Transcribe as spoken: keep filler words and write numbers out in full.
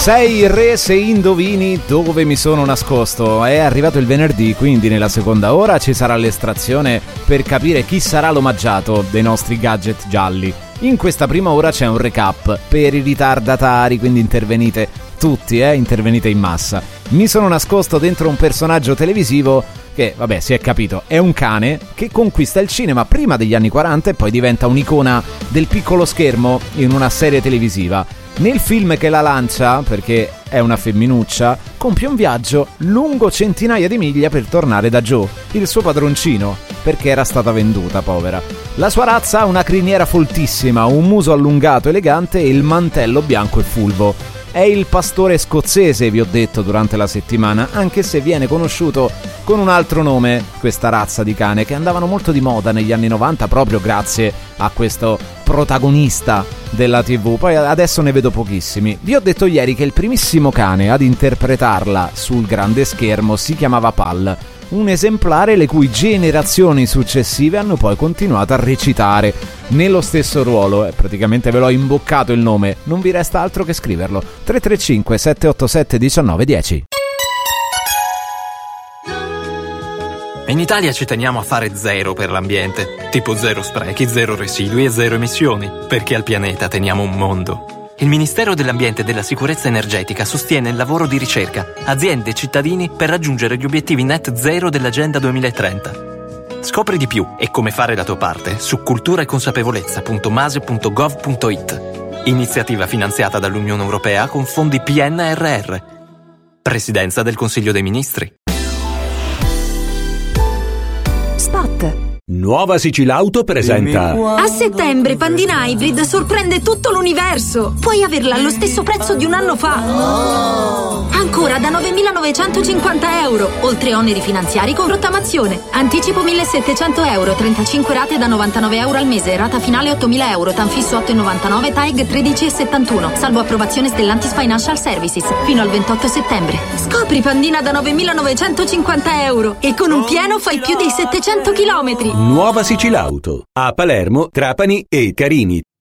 Sei il re se indovini dove mi sono nascosto. È arrivato il venerdì, quindi nella seconda ora ci sarà l'estrazione per capire chi sarà l'omaggiato dei nostri gadget gialli. In questa prima ora c'è un recap per i ritardatari, quindi intervenite tutti, eh, intervenite in massa. Mi sono nascosto dentro un personaggio televisivo che, vabbè, si è capito, è un cane che conquista il cinema prima degli anni quaranta e poi diventa un'icona del piccolo schermo in una serie televisiva. Nel film che la lancia, perché è una femminuccia, compie un viaggio lungo centinaia di miglia per tornare da Joe, il suo padroncino, perché era stata venduta, povera. La sua razza ha una criniera foltissima, un muso allungato elegante e il mantello bianco e fulvo. È il pastore scozzese, vi ho detto durante la settimana, anche se viene conosciuto con un altro nome, questa razza di cane, che andavano molto di moda negli anni novanta proprio grazie a questo protagonista della tivù. Poi adesso ne vedo pochissimi. Vi ho detto ieri che il primissimo cane ad interpretarla sul grande schermo si chiamava Pal, un esemplare le cui generazioni successive hanno poi continuato a recitare nello stesso ruolo. Eh, praticamente ve l'ho imboccato il nome, non vi resta altro che scriverlo. Tre tre cinque sette otto sette uno nove uno zero. In Italia ci teniamo a fare zero per l'ambiente, tipo zero sprechi, zero residui e zero emissioni, perché al pianeta teniamo un mondo. Il Ministero dell'Ambiente e della Sicurezza Energetica sostiene il lavoro di ricerca, aziende e cittadini per raggiungere gli obiettivi net zero dell'Agenda duemilatrenta. Scopri di più e come fare la tua parte su cultura e consapevolezza punto mase punto gov punto it. Iniziativa finanziata dall'Unione Europea con fondi P N R R. Presidenza del Consiglio dei Ministri. Spot. Nuova Sicilauto presenta. A settembre Pandina Hybrid sorprende tutto l'universo. Puoi averla allo stesso prezzo di un anno fa. Ancora da novemilanovecentocinquanta euro, oltre oneri finanziari con rottamazione. Anticipo millesettecento euro, trentacinque rate da novantanove euro al mese, rata finale ottomila euro, Tanfisso otto virgola novantanove, T A E G tredici virgola settantuno, salvo approvazione Stellantis Financial Services, fino al ventotto settembre. Scopri Pandina da novemilanovecentocinquanta euro e con un pieno fai più di settecento chilometri. Nuova Sicilauto a Palermo, Trapani e Carini.